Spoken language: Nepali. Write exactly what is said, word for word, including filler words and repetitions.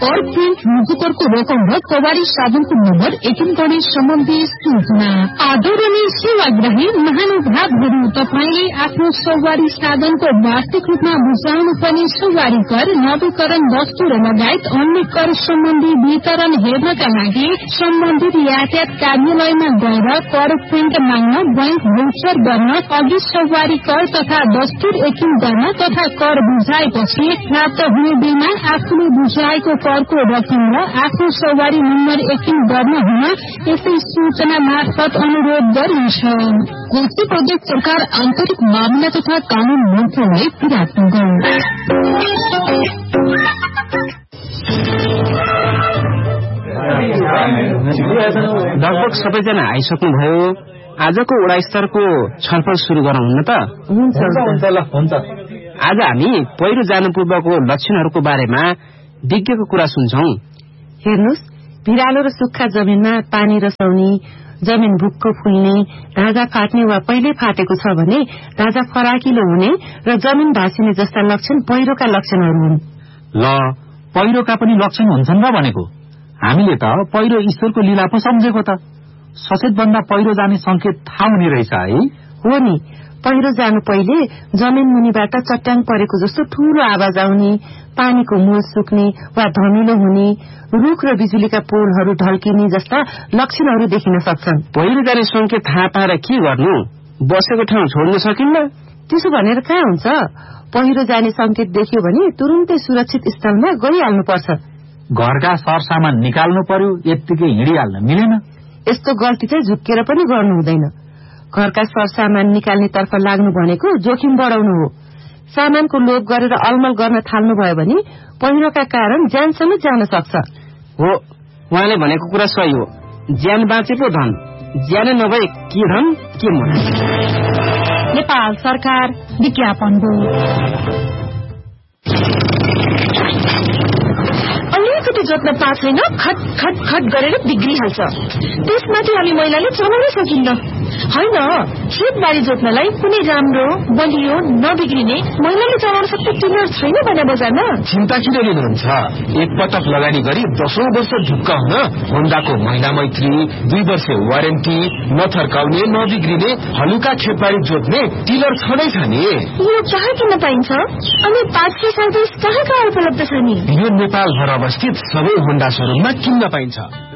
कर प्रिन्ट मुजुकरको रकम र सवारी साधनको नम्बर एकिन गणेश सम्बन्धी सूचना। आदरणीय सेवाग्राही महानुभावहरू, तपाईँले आफ्नो सवारी साधनको वार्षिक रूपमा बुझाउनु पर्ने सवारी कर, नवीकरण वस्तु र लगायत अन्य कर सम्बन्धी वितरण हेर्नका लागि सम्बन्धित यातायात कार्यालयमा गएर कर प्रिन्ट माग्न, बैंक भौचर गर्न, अघि सवारी कर तथा दस्तुर एकिन गर्न तथा कर बुझाएपछि प्राप्त हुने बिलमा आफूले बुझाएको करको रकम र आफ्नो सवारी नम्बर एकिन गर्न हुन यसै सूचना मार्फत अनुरोध गरिन्छ। कोशी प्रदेश सरकार आन्तरिक मामला तथा कानून मन्त्रालय विराटनगर। लगभग सबैजना आइसक्नुभयो। आजको वडा स्तरको छलफल शुरू गरौँ न त। आज हामी पहिरो जानु पूर्वको लक्षणहरूको बारेमा विज्ञको कुरा सुन्छौं। हेर्नुस्, भिरालो र सुक्खा जमिनमा पानी रसाउने, जमिन भुक्क फुल्ने, ढाँचा फाट्ने वा पहिले फाटेको छ भने ढाँचा फराकिलो हुने र जमिन भाँसिने जस्ता लक्षण पहिरोका लक्षणहरू हुन्। ल, पहिरोका पनि लक्षण हुन्छन् र भनेको। हामीले त पहिरो ईश्वरको लीला पो सम्झेको त। सचेत भन्दा पहिरो जाने संकेत थाहा हुने रहेछ है। हो नि, पहिरो जानु पहिले जमिन मुनिबाट चट्याङ परेको जस्तो ठूलो आवाज आउने, पानीको मूल सुक्ने वा धमिलो हुने, रुख र बिजुलीका पोलहरू ढल्किने जस्ता लक्षणहरू देखिन सक्छन्। पहिरो जाने संकेत थाहा पाएर के गर्नु? बसेको ठाउँ छोड्न सकिन्न? त्यसो भनेर कहाँ हुन्छ? पहिरो जाने संकेत देख्यो भने तुरुन्तै सुरक्षित स्थलमा गइहाल्नुपर्छ। घरका सरसामान निकाल्नु पर्यो, यत्तिकै हिँडिहाल्न मिलेन। यस्तो गल्ती चाहिँ झुक्केर पनि गर्नु हुँदैन। घरका सरसामान निकाल्ने तर्फ लाग्नु भनेको जोखिम बढाउनु हो। सामानको लोभ गरेर अलमल गर्न थाल्नुभयो भने पहिरोका कारण ज्यान समेत जान सक्छ। हो, उहाँले भनेको कुरा सही हो। ज्यान बाँचे पो धन, ज्यान नभए के धन के मन। नेपाल सरकार विज्ञापन हो। अलिकति जोत्न पाएको छैन, खट खट खट गरेर बिग्रिहाल्छ। त्यसमाथि हामी महिलाले चलाउनै सकिन्न। होइन, खेतबारी जोत्नलाई कुनै राम्रो बलियो नबिग्रिने महिलाले चलाउन सक्ने टिलर छैन भने बजारमा। चिन्ता किन लिनुहुन्छ? एक पटक लगानी गरी दशौं वर्ष ढुक्क हुन होन्डाको महिला मैत्री, दुई वर्ष वारेन्टी, नथर्काउने नबिग्रिने हलुका खेतबारी जोत्ने टिलर छँदैछ नि। यो कहाँ किन्न पाइन्छ? अनि पाँच छ सर्भिस कहाँ कहाँ उपलब्ध छ नि? यो नेपाल भर अवस्थित सबै होन्डा शोरूममा किन्न पाइन्छ।